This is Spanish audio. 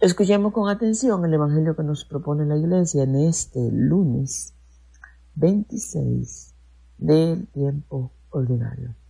Escuchemos con atención el Evangelio que nos propone la Iglesia en este lunes 26 del tiempo ordinario.